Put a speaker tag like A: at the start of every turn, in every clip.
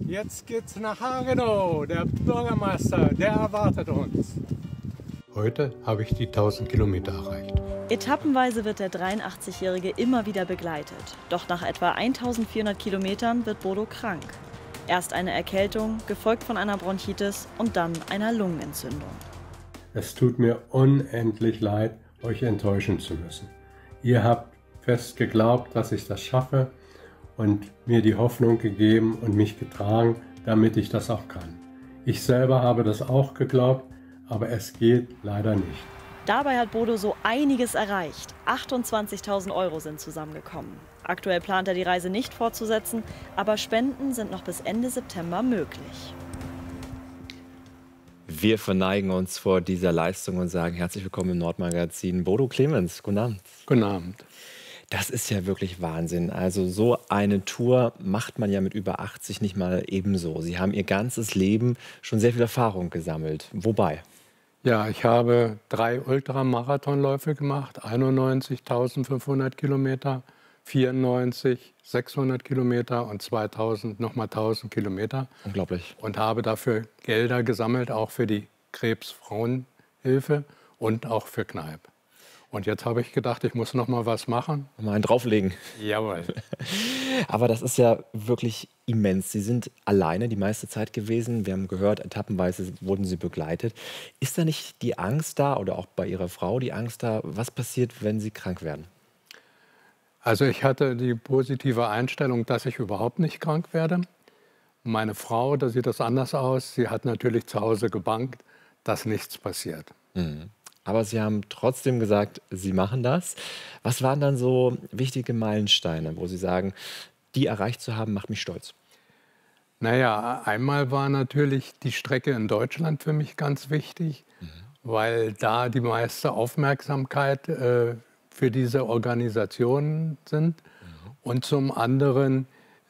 A: Jetzt geht's nach Hagenow. Der Bürgermeister, der erwartet uns. Heute habe ich die 1000 Kilometer erreicht.
B: Etappenweise wird der 83-Jährige immer wieder begleitet. Doch nach etwa 1400 Kilometern wird Bodo krank. Erst eine Erkältung, gefolgt von einer Bronchitis und dann einer Lungenentzündung.
A: Es tut mir unendlich leid, euch enttäuschen zu müssen. Ihr habt fest geglaubt, dass ich das schaffe und mir die Hoffnung gegeben und mich getragen, damit ich das auch kann. Ich selber habe das auch geglaubt, aber es geht leider nicht.
B: Dabei hat Bodo so einiges erreicht. 28.000 € sind zusammengekommen. Aktuell plant er die Reise nicht fortzusetzen, aber Spenden sind noch bis Ende September möglich.
C: Wir verneigen uns vor dieser Leistung und sagen herzlich willkommen im Nordmagazin. Bodo Clemens, guten Abend.
A: Guten Abend.
C: Das ist ja wirklich Wahnsinn. Also so eine Tour macht man ja mit über 80 nicht mal ebenso. Sie haben Ihr ganzes Leben schon sehr viel Erfahrung gesammelt. Wobei?
A: Ja, ich habe 3 Ultramarathonläufe gemacht, 91.500 Kilometer, 94, 600 Kilometer und 2000 nochmal 1000 Kilometer.
C: Unglaublich.
A: Und habe dafür Gelder gesammelt, auch für die Krebsfrauenhilfe und auch für Kneipp. Und jetzt habe ich gedacht, ich muss noch mal was machen.
C: Mal einen drauflegen.
A: Jawohl.
C: Aber das ist ja wirklich immens. Sie sind alleine die meiste Zeit gewesen. Wir haben gehört, etappenweise wurden Sie begleitet. Ist da nicht die Angst da oder auch bei Ihrer Frau die Angst da, was passiert, wenn Sie krank werden?
A: Also ich hatte die positive Einstellung, dass ich überhaupt nicht krank werde. Meine Frau, da sieht das anders aus. Sie hat natürlich zu Hause gebangt, dass nichts passiert.
C: Mhm. Aber Sie haben trotzdem gesagt, Sie machen das. Was waren dann so wichtige Meilensteine, wo Sie sagen, die erreicht zu haben, macht mich stolz?
A: Naja, einmal war natürlich die Strecke in Deutschland für mich ganz wichtig, weil da die meiste Aufmerksamkeit für diese Organisationen sind. Und zum anderen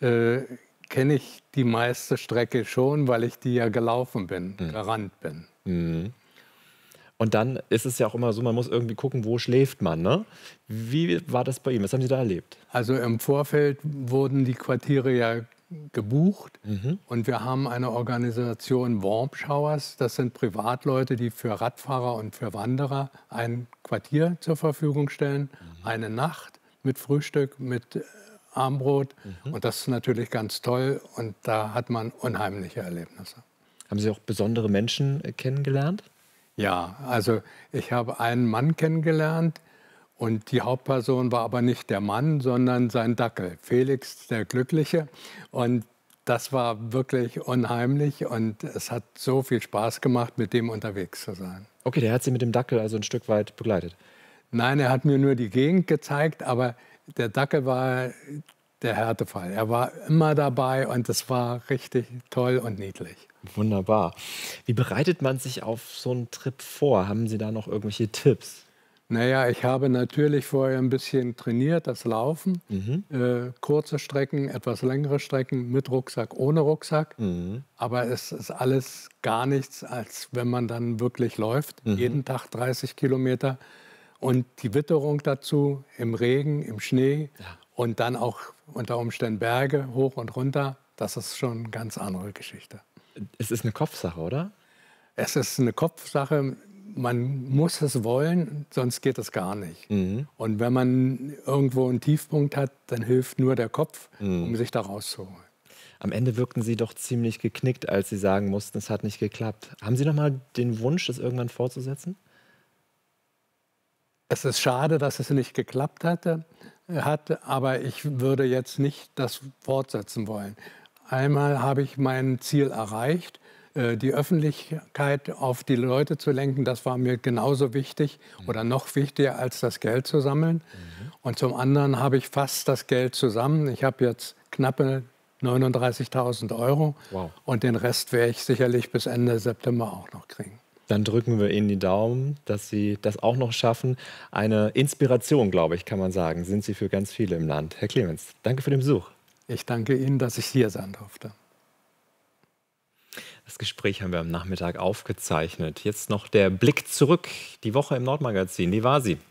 A: kenne ich die meiste Strecke schon, weil ich die ja gelaufen bin, gerannt bin.
C: Mhm. Und dann ist es ja auch immer so, man muss irgendwie gucken, wo schläft man, ne? Wie war das bei Ihnen? Was haben Sie da erlebt?
A: Also im Vorfeld wurden die Quartiere ja gebucht und wir haben eine Organisation Warm Showers. Das sind Privatleute, die für Radfahrer und für Wanderer ein Quartier zur Verfügung stellen. Eine Nacht mit Frühstück, mit Armbrot. Und das ist natürlich ganz toll und da hat man unheimliche Erlebnisse.
C: Haben Sie auch besondere Menschen kennengelernt?
A: Ja, also ich habe einen Mann kennengelernt und die Hauptperson war aber nicht der Mann, sondern sein Dackel, Felix der Glückliche. Und das war wirklich unheimlich und es hat so viel Spaß gemacht, mit dem unterwegs zu sein.
C: Okay, der hat Sie mit dem Dackel also ein Stück weit begleitet?
A: Nein, er hat mir nur die Gegend gezeigt, aber der Dackel war der Härtefall. Er war immer dabei und es war richtig toll und niedlich.
C: Wunderbar. Wie bereitet man sich auf so einen Trip vor? Haben Sie da noch irgendwelche Tipps?
A: Naja, ich habe natürlich vorher ein bisschen trainiert, das Laufen. Kurze Strecken, etwas längere Strecken mit Rucksack, ohne Rucksack. Aber es ist alles gar nichts, als wenn man dann wirklich läuft. Jeden Tag 30 Kilometer. Und die Witterung dazu, im Regen, im Schnee und dann auch unter Umständen Berge hoch und runter, das ist schon eine ganz andere Geschichte.
C: Es ist eine Kopfsache, oder?
A: Es ist eine Kopfsache. Man muss es wollen, sonst geht es gar nicht. Und wenn man irgendwo einen Tiefpunkt hat, dann hilft nur der Kopf, um sich da rauszuholen.
C: Am Ende wirkten Sie doch ziemlich geknickt, als Sie sagen mussten, es hat nicht geklappt. Haben Sie noch mal den Wunsch, das irgendwann fortzusetzen?
A: Es ist schade, dass es nicht geklappt hat, aber ich würde jetzt nicht das fortsetzen wollen. Einmal habe ich mein Ziel erreicht. Die Öffentlichkeit auf die Leute zu lenken, das war mir genauso wichtig oder noch wichtiger als das Geld zu sammeln. Und zum anderen habe ich fast das Geld zusammen. Ich habe jetzt knappe 39.000 € und den Rest werde ich sicherlich bis Ende September auch noch kriegen.
C: Dann drücken wir Ihnen die Daumen, dass Sie das auch noch schaffen. Eine Inspiration, glaube ich, kann man sagen, sind Sie für ganz viele im Land. Herr Clemens, danke für den Besuch.
A: Ich danke Ihnen, dass ich hier sein durfte.
C: Das Gespräch haben wir am Nachmittag aufgezeichnet. Jetzt noch der Blick zurück. Die Woche im Nordmagazin. Wie war sie?